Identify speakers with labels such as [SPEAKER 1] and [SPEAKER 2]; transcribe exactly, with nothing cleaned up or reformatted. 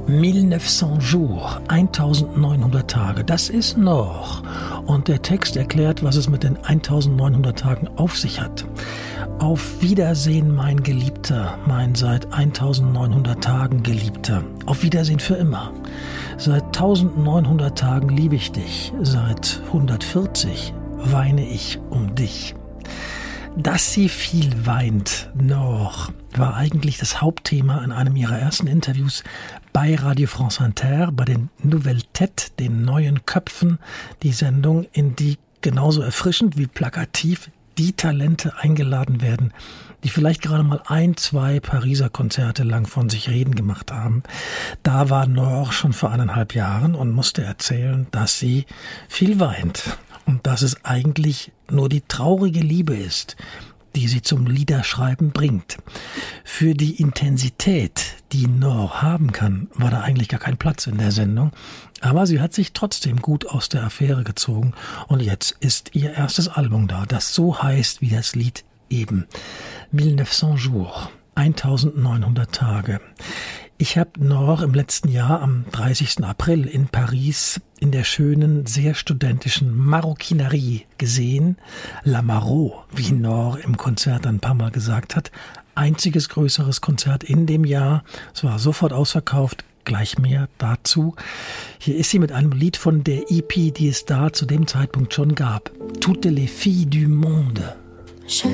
[SPEAKER 1] neunzehnhundert Jours, neunzehnhundert Tage, das ist noch. Und der Text erklärt, was es mit den neunzehnhundert Tagen auf sich hat. Auf Wiedersehen, mein Geliebter, mein seit neunzehnhundert Tagen Geliebter. Auf Wiedersehen für immer. Seit neunzehnhundert Tagen liebe ich dich. Seit hundertvierzig weine ich um dich. Dass sie viel weint noch, war eigentlich das Hauptthema in einem ihrer ersten Interviews bei Radio France Inter, bei den Nouvelles Têtes, den neuen Köpfen, die Sendung, in die genauso erfrischend wie plakativ die Talente eingeladen werden, die vielleicht gerade mal ein, zwei Pariser Konzerte lang von sich reden gemacht haben. Da war Nor schon vor eineinhalb Jahren und musste erzählen, dass sie viel weint. Und dass es eigentlich nur die traurige Liebe ist, die sie zum Liederschreiben bringt. Für die Intensität, die Nor haben kann, war da eigentlich gar kein Platz in der Sendung. Aber sie hat sich trotzdem gut aus der Affäre gezogen. Und jetzt ist ihr erstes Album da, das so heißt wie das Lied eben. neunzehnhundert Jours, neunzehnhundert Tage. Ich habe Nor im letzten Jahr am dreißigsten April in Paris in der schönen, sehr studentischen Maroquinerie gesehen. La Maro, wie Nor im Konzert ein paar Mal gesagt hat. Einziges größeres Konzert in dem Jahr. Es war sofort ausverkauft. Gleich mehr dazu. Hier ist sie mit einem Lied von der E P, die es da zu dem Zeitpunkt schon gab. Toutes les filles du monde.
[SPEAKER 2] Je